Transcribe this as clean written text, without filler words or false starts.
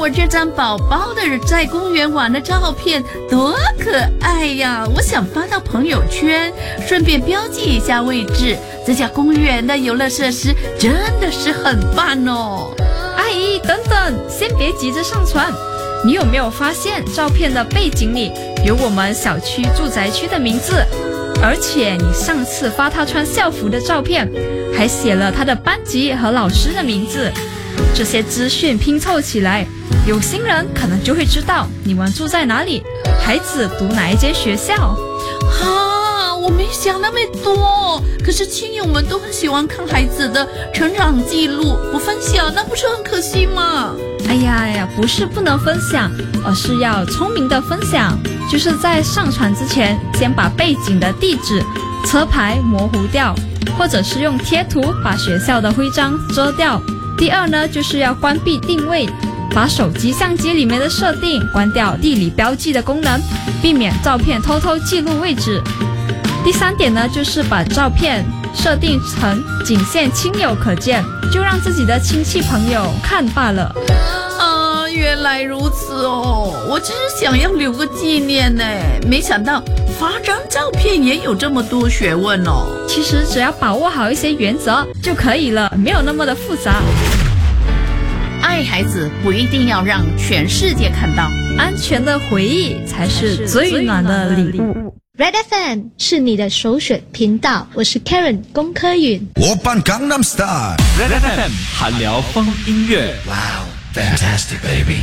我这张宝宝的在公园玩的照片多可爱呀！我想发到朋友圈，顺便标记一下位置。这家公园的游乐设施真的是很棒哦。 阿姨，等等，先别急着上传。你有没有发现照片的背景里有我们小区住宅区的名字？而且你上次发他穿校服的照片，还写了他的班级和老师的名字。这些资讯拼凑起来，有心人可能就会知道你们住在哪里，孩子读哪一间学校。 我没想那么多，可是亲友们都很喜欢看孩子的成长记录，不分享那不是很可惜吗？ 哎呀，不是不能分享，而是要聪明的分享，就是在上传之前先把背景的地址、车牌模糊掉，或者是用贴图把学校的徽章遮掉。第二呢，就是要关闭定位，把手机相机里面的设定关掉地理标记的功能，避免照片偷偷记录位置。第三点呢，就是把照片设定成仅限亲友可见，就让自己的亲戚朋友看罢了。 原来如此哦，我只是想要留个纪念呢，没想到发张照片也有这么多学问哦。 其实只要把握好一些原则就可以了，没有那么的复杂。 爱孩子不一定要让全世界看到， 安全的回忆才是最暖的礼物。 Red FM 是你的首选频道，我是 Karen 龚柯允。 오빤 강남스타일 Red FM 韩聊风音乐。 Wow, fantastic baby.